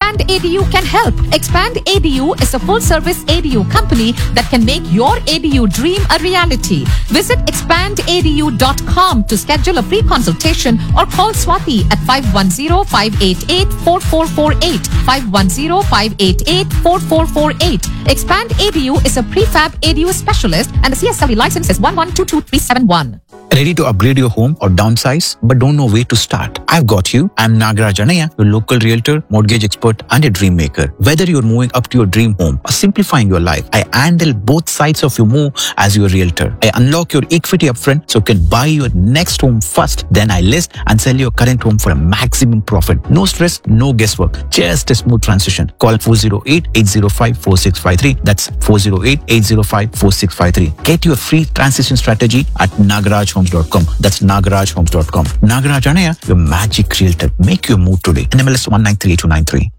Expand ADU can help. Expand ADU is a full-service ADU company that can make your ADU dream a reality. Visit expandadu.com to schedule a free consultation or call Swati at 510-588-4448. 510-588-4448. Expand ADU is a prefab ADU specialist and the CSLE license is 1122371. Ready to upgrade your home or downsize but don't know where to start? I've got you. I'm Nagaraj Anaya, your local realtor, mortgage expert and a dream maker. Whether you're moving up to your dream home or simplifying your life, I handle both sides of your move as your realtor. I unlock your equity upfront so you can buy your next home first. Then I list and sell your current home for a maximum profit. No stress, no guesswork, just a smooth transition. Call 408-805-4653. That's 408-805-4653. Get your free transition strategy at nagarajhomes.com. That's nagarajhomes.com. Nagaraj Anaya, your magic realtor. Make your move today. NMLS 1938293.